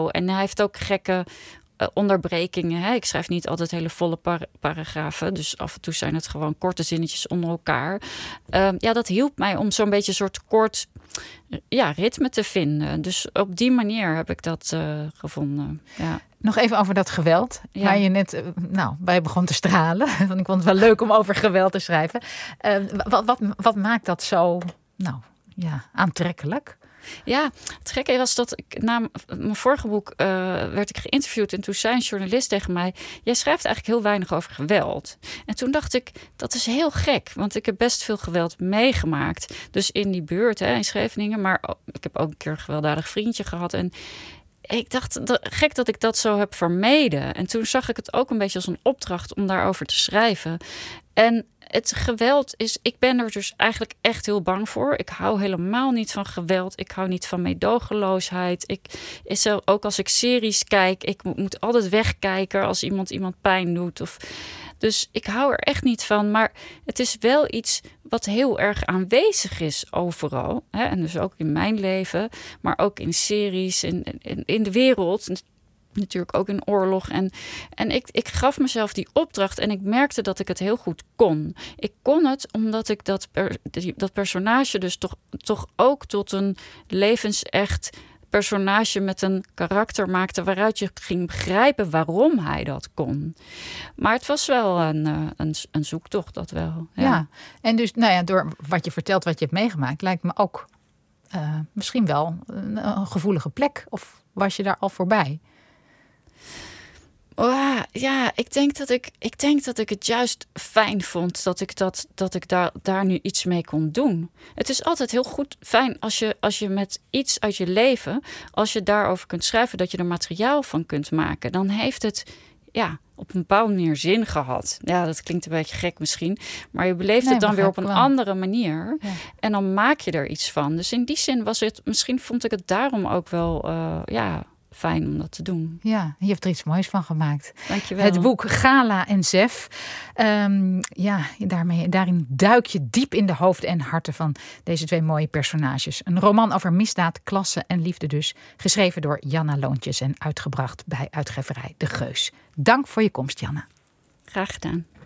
zo. En hij heeft ook gekke onderbrekingen. Hè? Ik schrijf niet altijd hele volle paragrafen. Dus af en toe zijn het gewoon korte zinnetjes onder elkaar. Dat hielp mij om zo'n beetje een soort kort ritme te vinden. Dus op die manier heb ik dat gevonden. Ja. Nog even over dat geweld. Waar je net bij begon te stralen. Want ik vond het wel leuk om over geweld te schrijven. Wat maakt dat zo aantrekkelijk? Ja, het gekke was dat ik na mijn vorige boek werd ik geïnterviewd. En toen zei een journalist tegen mij: jij schrijft eigenlijk heel weinig over geweld. En toen dacht ik, dat is heel gek. Want ik heb best veel geweld meegemaakt. Dus in die buurt, in Scheveningen. Maar ik heb ook een keer een gewelddadig vriendje gehad. En ik dacht, gek dat ik dat zo heb vermeden. En toen zag ik het ook een beetje als een opdracht om daarover te schrijven. En het geweld ik ben er dus eigenlijk echt heel bang voor. Ik hou helemaal niet van geweld. Ik hou niet van meedogenloosheid. Ook als ik series kijk, ik moet altijd wegkijken als iemand pijn doet. Dus ik hou er echt niet van. Maar het is wel iets wat heel erg aanwezig is overal. Hè? En dus ook in mijn leven, maar ook in series, in de wereld. Natuurlijk ook in oorlog. En ik gaf mezelf die opdracht en ik merkte dat ik het heel goed kon. Ik kon het omdat ik dat personage dus toch ook tot een levensecht personage met een karakter maakte waaruit je ging begrijpen waarom hij dat kon. Maar het was wel een zoektocht, dat wel. Ja, en dus door wat je vertelt, wat je hebt meegemaakt, lijkt me ook misschien wel een gevoelige plek. Of was je daar al voorbij? Ja, ik denk dat ik het juist fijn vond dat ik daar nu iets mee kon doen. Het is altijd heel fijn als je met iets uit je leven, als je daarover kunt schrijven, dat je er materiaal van kunt maken. Dan heeft het op een bepaalde manier zin gehad. Ja, dat klinkt een beetje gek misschien, maar je beleeft het dan weer op een andere manier. Ja. En dan maak je er iets van. Dus in die zin misschien vond ik het daarom ook wel fijn om dat te doen. Ja, je hebt er iets moois van gemaakt. Dankjewel. Het boek Gala en Zef. Daarin duik je diep in de hoofden en harten van deze twee mooie personages. Een roman over misdaad, klasse en liefde dus. Geschreven door Janna Loontjes en uitgebracht bij uitgeverij De Geus. Dank voor je komst, Janna. Graag gedaan.